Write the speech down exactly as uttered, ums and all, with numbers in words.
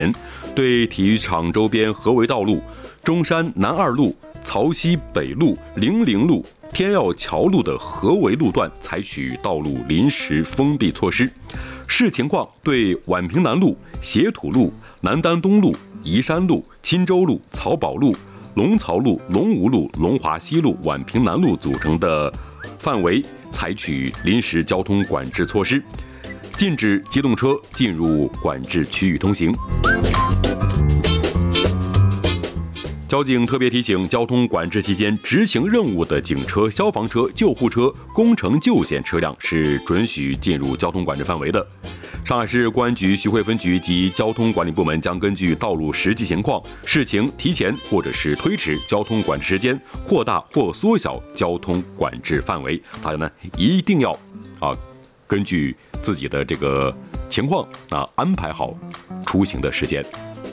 对体育场周边合围道路、中山南二路、曹溪北路、零陵路、天耀桥路的合围路段采取道路临时封闭措施，视情况对宛平南路、斜土路、南丹东路、宜山路、钦州路、曹堡路、龙曹路、龙吴路、龙华西路、宛平南路组成的范围采取临时交通管制措施，禁止机动车进入管制区域通行。交警特别提醒，交通管制期间执行任务的警车、消防车、救护车、工程救险车辆是准许进入交通管制范围的。上海市公安局徐汇分局及交通管理部门将根据道路实际情况，视情提前或者是推迟交通管制时间，扩大或缩小交通管制范围。大家呢一定要啊，根据自己的这个情况啊安排好出行的时间。